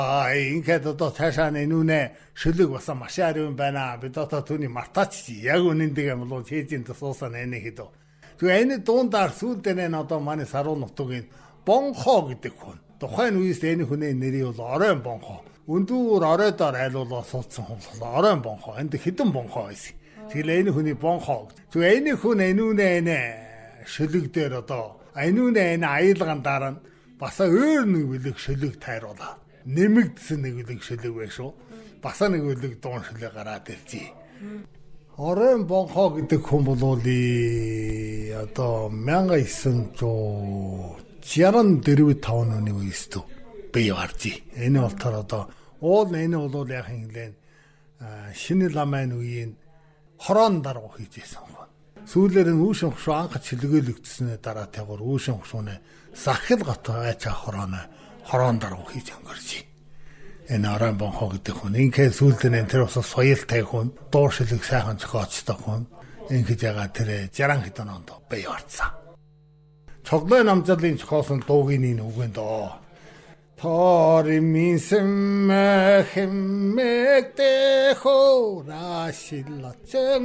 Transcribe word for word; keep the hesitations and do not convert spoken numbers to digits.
Аа ингээд одоо цаашаа нүүнэ шүлэг басан маш ариун байна. Бид одоо түүний мартаач яг үнэндээ бол чэжин тусуусан нэ хэдөө. Тэгээ энэ дундаар сүүлдээ нэ одоо манай саруу нутгийн бонхоо гэдэг хүн. Тухайн үеэс энэ хүний нэрий бол оройн бонхоо. Өндүүр оройдоор айлуулаа суудсан хүн бол оройн бонхоо. Энд хэдэн бонхоо байсан. Тэгэл энэ хүний бонхоо. Тэгээ энэ хүн энүүнэ энэ шүлэг дээр одоо энүүнэ энэ аялгандаар нь басаа өөр нэг бүлэг шүлэг тайруулаа. Нэмэгдсэн нэг үлэг шүлэг байх шүү. Баса нэг үлэг дуун шүлэг гараад иржээ. Оройн бонхоо гэдэг хүн бол одоо найман шестьдесят дөрвөн оны үеэс бий гарчээ. Энэ болтоор одоо уул энэ бол яг хэлэн шинэ ламын үеийн хороон дарга хийжсэн хүн. Сүүлээр нь үүшин хшуу анхад шилгээлэгдсэнээ дараа тэгвэр үүшин хшуунэ сахил готоо айчаа хорооно хороон дарга хийж өнгөрч. Энэ оройн бонхоо гэдэг хүн ингээд сүүлдээ энэ тэр бас соёлтой хүн, дуу шилэг сайхан зохиолчтой хүн. Ингээд яга тэр шестьдесят хэдэн онд бий орцсон. Цоглоо намжлалын зохиолсон дуугийн нэг үгэнд доо. Тори минсэн мэхэмэгдэ хоорашилла